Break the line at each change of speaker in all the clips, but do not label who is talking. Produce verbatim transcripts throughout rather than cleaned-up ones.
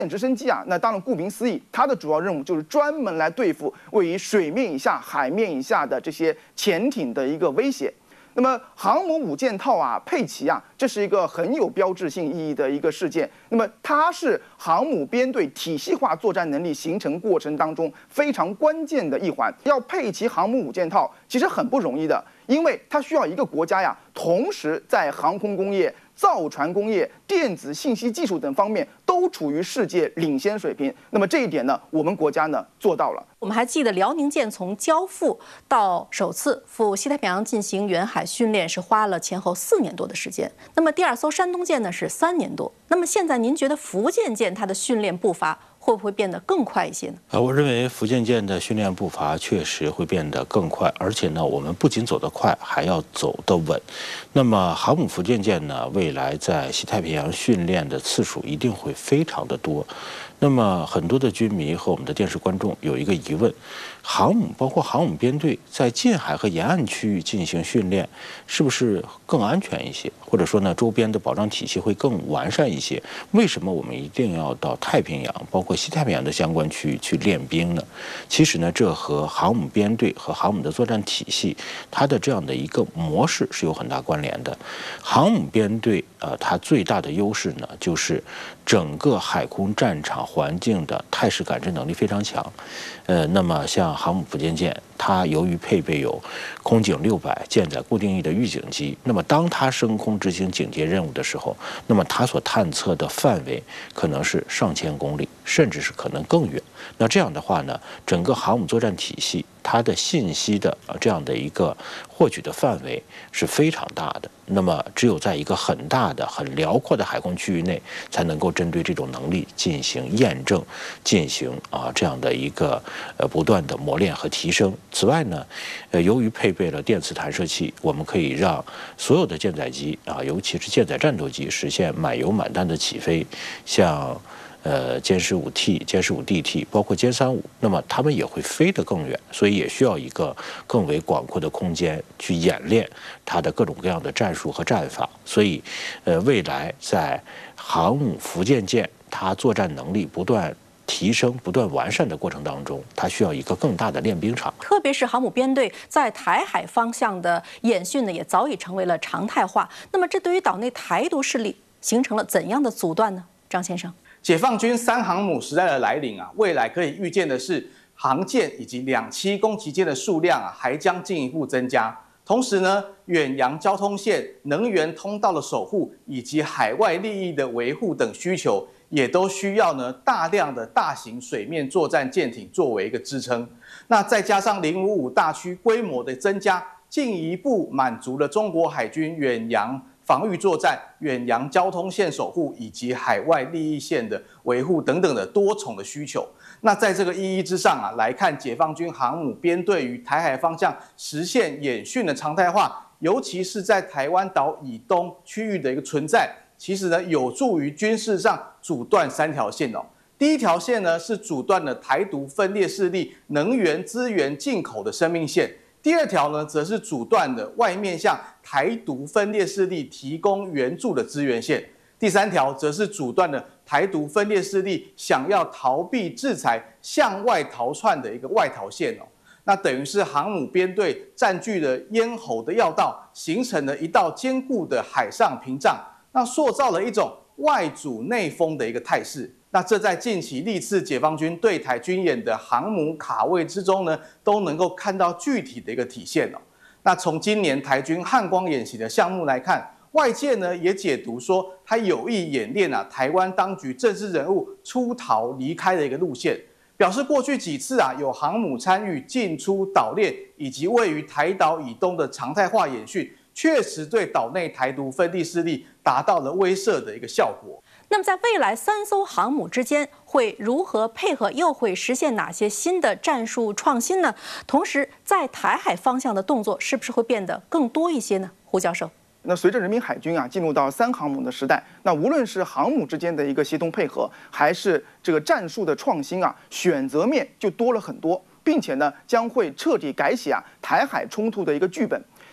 直升机啊，那当然顾名思义，它的主要任务就是专门来对付位于水面以下、海面以下的这些潜艇的一个威胁。那么航母五件套啊，佩奇啊，这是一个很有标志性意义的一个事件。那么它是航母编队体系化作战能力形成过程当中非常关键的一环。要配齐航母五件套，其实很不容易的，因为它需要一个国家呀，同时在航空工业、造船工业、电子信息技术等方面都处于世界领先水平。那么这一点呢，我们国家呢做到了。
我们还记得辽宁舰从交付到首次赴西太平洋进行远海训练是花了前后四年多的时间。那么第二艘山东舰呢是三年多。那么现在您觉得福建舰它的训练步伐会不会变得更快一些呢？
啊，我认为福建舰的训练步伐确实会变得更快，而且呢，我们不仅走得快，还要走得稳。那么航母福建舰呢，未来在西太平洋训练的次数一定会非常的多。那么很多的军迷和我们的电视观众有一个疑问：航母包括航母编队在近海和沿岸区域进行训练，是不是更安全一些？或者说呢，周边的保障体系会更完善一些？为什么我们一定要到太平洋，包括西太平洋的相关区域去练兵呢？其实呢，这和航母编队和航母的作战体系，它的这样的一个模式是有很大关联的。航母编队，呃，它最大的优势呢，就是整个海空战场环境的态势感知能力非常强。呃，那么像航母福建舰，它由于配备有空警六百舰载固定翼的预警机，那么当它升空执行警戒任务的时候，那么它所探测的范围可能是上千公里，甚至是可能更远。那这样的话呢，整个航母作战体系它的信息的这样的一个获取的范围是非常大的。那么只有在一个很大的、很辽阔的海空区域内，才能够针对这种能力进行验证，进行啊这样的一个呃不断的磨练和提升。此外呢，呃，由于配备了电磁弹射器，我们可以让所有的舰载机啊，尤其是舰载战斗机实现满油满弹的起飞，像呃歼十五 T、歼十五 D T， 包括歼三五，那么它们也会飞得更远，所以也需要一个更为广阔的空间去演练它的各种各样的战术和战法。所以，呃，未来在航母福建舰它作战能力不断提升、不断完善的过程当中，它需要一个更大的练兵场。
特别是航母编队在台海方向的演训呢，也早已成为了常态化。那么，这对于岛内台独势力形成了怎样的阻断呢？张先生，
解放军三航母时代的来临啊，未来可以预见的是，航舰以及两栖攻击舰的数量啊，还将进一步增加。同时呢，远洋交通线、能源通道的守护以及海外利益的维护等需求，也都需要呢大量的大型水面作战舰艇作为一个支撑。那再加上零五五大区规模的增加，进一步满足了中国海军远洋防御作战、远洋交通线守护以及海外利益线的维护等等的多重的需求。那在这个意义之上啊，来看解放军航母编队于台海方向实现演训的常态化，尤其是在台湾岛以东区域的一个存在，其实呢有助于军事上阻断三条线哦。第一条线呢是阻断了台独分裂势力能源资源进口的生命线。第二条呢，则是阻断了外面向台独分裂势力提供援助的资源线。第三条则是阻断了台独分裂势力想要逃避制裁、向外逃窜的一个外逃线哦。那等于是航母编队占据了咽喉的要道，形成了一道坚固的海上屏障，那塑造了一种外阻内封的一个态势。那这在近期历次解放军对台军演的航母卡位之中呢，都能够看到具体的一个体现哦。那从今年台军汉光演习的项目来看，外界呢也解读说，他有意演练啊台湾当局政治人物出逃离开的一个路线，表示过去几次啊有航母参与进出岛链以及位于台岛以东的常态化演训，确实对岛内台独分裂势力达到了威慑的一个效果。
那么在未来三艘航母之间会如何配合，又会实现哪些新的战术创新呢？同时，在台海方向的动作是不是会变得更多一些呢？胡教授，
那随着人民海军啊进入到三航母的时代，那无论是航母之间的一个协同配合，还是这个战术的创新啊，选择面就多了很多，并且呢将会彻底改写啊台海冲突的一个剧本。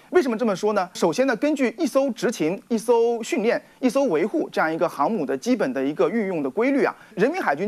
为什么这么说呢？首先呢，根据一艘执勤、一艘训练、一艘维护这样一个航母的基本的一个运用的规律啊，人民海军